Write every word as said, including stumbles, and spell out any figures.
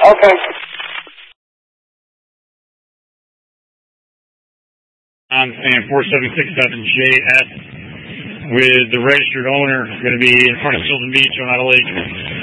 Okay. On stand four seven six seven J S with the registered owner going to be in front of Sylvan Beach on Idle Lake.